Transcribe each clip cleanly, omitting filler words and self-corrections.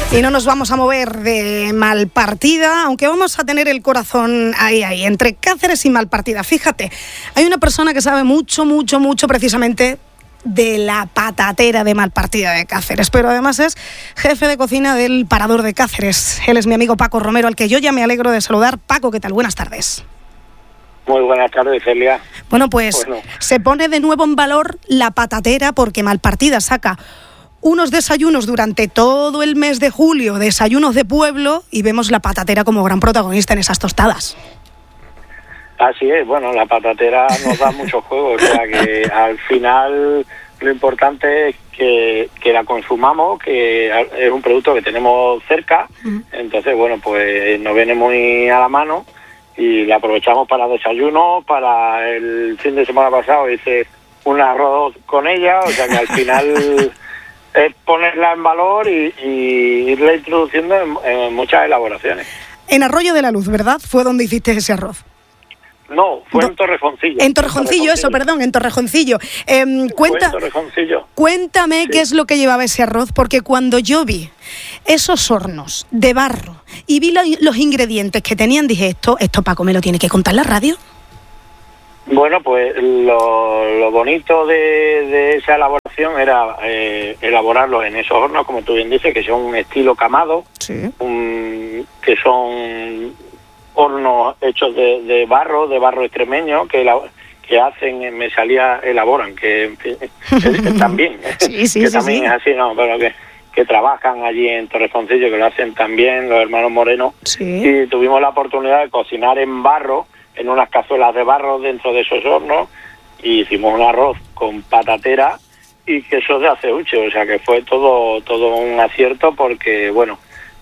Y no nos vamos a mover de Malpartida, aunque vamos a tener el corazón ahí, entre Cáceres y Malpartida. Fíjate, hay una persona que sabe mucho precisamente de la patatera de Malpartida de Cáceres, pero además es jefe de cocina del Parador de Cáceres. Él es mi amigo Paco Romero, al que yo ya me alegro de saludar. Paco, ¿qué tal? Buenas tardes. Muy buenas tardes, Celia. Bueno, pues se pone de nuevo en valor la patatera porque Malpartida saca unos desayunos durante todo el mes de julio, desayunos de pueblo, y vemos la patatera como gran protagonista en esas tostadas. Así es, bueno, la patatera nos da muchos juegos, o sea que al final lo importante es que la consumamos, que es un producto que tenemos cerca, entonces bueno, pues nos viene muy a la mano y la aprovechamos para desayuno. Para el fin de semana pasado hice un arroz con ella, o sea que al final es ponerla en valor y irla introduciendo en muchas elaboraciones. En Arroyo de la Luz, ¿verdad? Fue donde hiciste ese arroz. No, fue en Torrejoncillo. En Torrejoncillo, en Torrejoncillo. Cuéntame qué es lo que llevaba ese arroz, porque cuando yo vi esos hornos de barro y vi los ingredientes que tenían, dije, esto Paco me lo tiene que contar en la radio. Bueno, pues lo bonito de esa elaboración era elaborarlo en esos hornos, como tú bien dices, que son un estilo camado, sí. Que son hornos hechos de barro extremeño, que hacen, elaboran, que en fin, también, sí, que también es así, no, pero que trabajan allí en Torrejoncillo, que lo hacen también los hermanos Moreno, sí. Y tuvimos la oportunidad de cocinar en barro, en unas cazuelas de barro dentro de esos hornos, y hicimos un arroz con patatera y queso de aceuche, o sea que fue todo un acierto, porque bueno,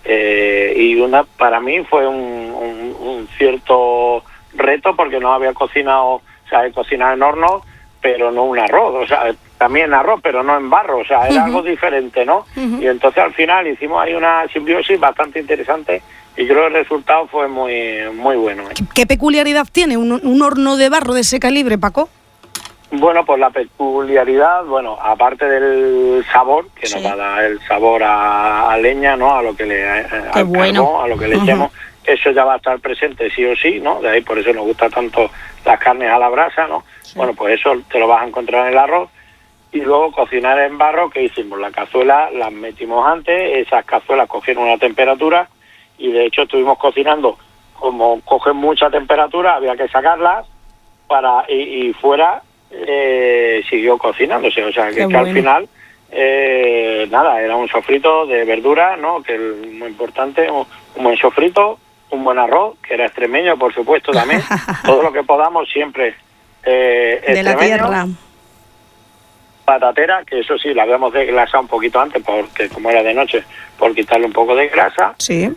para mí fue un cierto reto, porque no había cocinado, o sea, he cocinado en horno, pero no un arroz, o sea, también arroz, pero no en barro, o sea, era algo diferente, ¿no? Y entonces al final hicimos ahí una simbiosis bastante interesante, y creo que el resultado fue muy bueno. ¿Qué peculiaridad tiene un horno de barro de ese calibre, Paco? Bueno, pues la peculiaridad, aparte del sabor, que nos va a dar el sabor a leña, ¿no? A lo que carbón, a lo que le echemos, eso ya va a estar presente sí o sí, ¿no? De ahí por eso nos gusta tanto las carnes a la brasa, ¿no? Sí. Bueno, pues eso te lo vas a encontrar en el arroz. Y luego cocinar en barro, ¿qué hicimos? La cazuela las metimos antes, esas cazuelas cogieron una temperatura, y de hecho estuvimos cocinando, como cogen mucha temperatura, había que sacarlas y fuera siguió cocinándose, o sea que al final era un sofrito de verdura, ¿no? Que es muy importante, un buen sofrito, un buen arroz, que era extremeño, por supuesto, también, todo lo que podamos siempre de la tierra. Patatera, que eso sí, la habíamos desglasado un poquito antes, porque como era de noche, por quitarle un poco de grasa. Sí.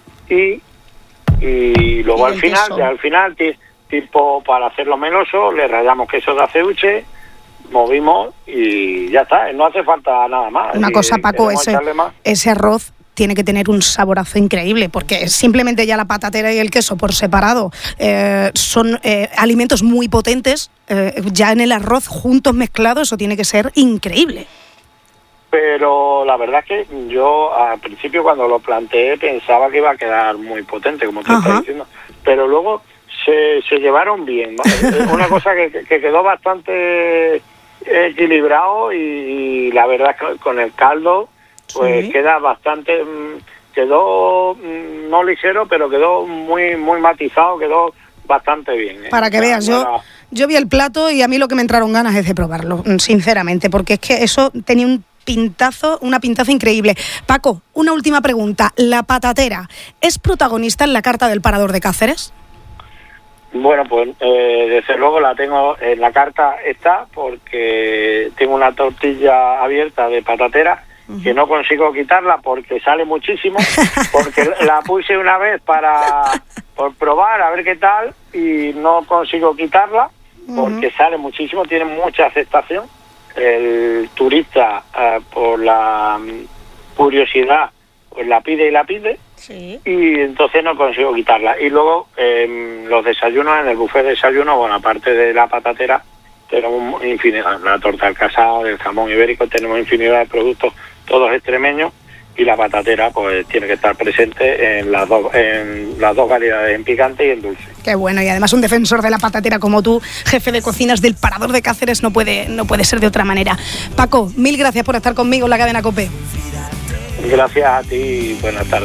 Y luego al final, tipo para hacerlo meloso, le rallamos queso de aceuche, movimos y ya está, no hace falta nada más. Una cosa, Paco, ese arroz tiene que tener un saborazo increíble, porque simplemente ya la patatera y el queso por separado son alimentos muy potentes, ya en el arroz juntos mezclados, eso tiene que ser increíble. Pero la verdad es que yo al principio cuando lo planteé pensaba que iba a quedar muy potente, como te estás diciendo, pero luego se llevaron bien, ¿no? Una cosa que quedó bastante equilibrado, y la verdad es que con el caldo pues queda bastante, quedó no ligero, pero quedó muy matizado, quedó bastante bien. Para que veas, yo vi el plato y a mí lo que me entraron ganas es de probarlo, sinceramente, porque es que eso tenía una pintaza increíble. Paco, una última pregunta. ¿La patatera es protagonista en la carta del Parador de Cáceres? Bueno, pues desde luego la tengo en la carta, está, porque tengo una tortilla abierta de patatera que no consigo quitarla porque sale muchísimo, porque la puse una vez por probar a ver qué tal, y no consigo quitarla porque sale muchísimo, tiene mucha aceptación. El turista, por la curiosidad, pues la pide, sí. Y entonces no consigo quitarla. Y luego los desayunos, en el buffet de desayuno, aparte de la patatera, tenemos infinidad, la torta del casado, del jamón ibérico, tenemos infinidad de productos, todos extremeños, y la patatera pues tiene que estar presente en las dos variedades, en picante y en dulce. Qué bueno, y además un defensor de la patatera como tú, jefe de cocinas del Parador de Cáceres, no puede ser de otra manera. Paco, mil gracias por estar conmigo en la cadena COPE. Gracias a ti y buenas tardes.